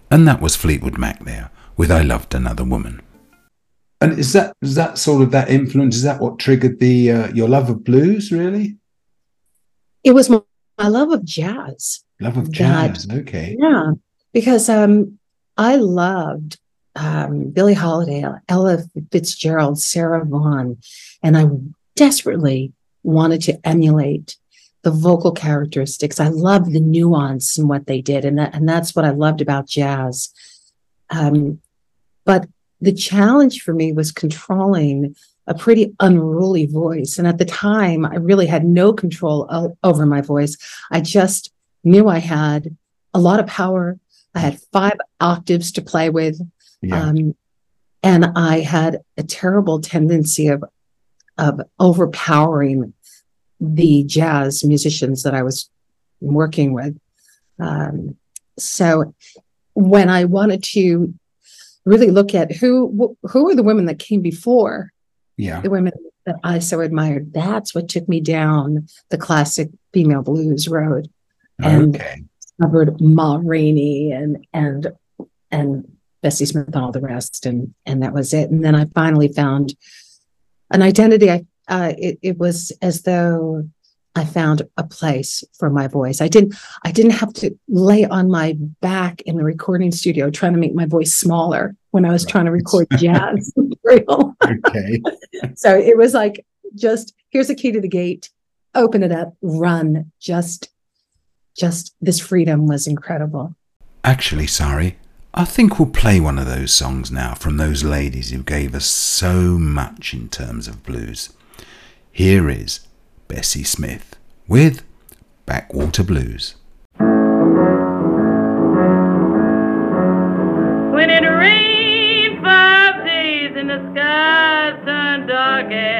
And that was Fleetwood Mac there with I Loved Another Woman. And is that sort of that influence? Is that what triggered the your love of blues, really? It was my love of jazz. Love of That, jazz, okay. yeah, because I loved Billie Holiday, Ella Fitzgerald, Sarah Vaughan, and I desperately wanted to emulate the vocal characteristics. I loved the nuance in what they did, and that's what I loved about jazz. But the challenge for me was controlling a pretty unruly voice. And at the time, I really had no control over my voice. I just knew I had a lot of power. I had 5 octaves to play with. Yeah. And I had a terrible tendency of overpowering the jazz musicians that I was working with. So when I wanted to really look at who are the women that came before, Yeah. the women that I so admired, that's what took me down the classic female blues road, and Okay. discovered Ma Rainey and Bessie Smith and all the rest, and that was it. And then I finally found an identity. It was as though I found a place for my voice. I didn't have to lay on my back in the recording studio trying to make my voice smaller when I was trying to record jazz material. Okay. So it was like, just here's a key to the gate, open it up, run. Just this freedom was incredible. Actually, Sari, I think we'll play one of those songs now from those ladies who gave us so much in terms of blues. Here is Bessie Smith with Backwater Blues. When it rained 5 days and the skies turned dark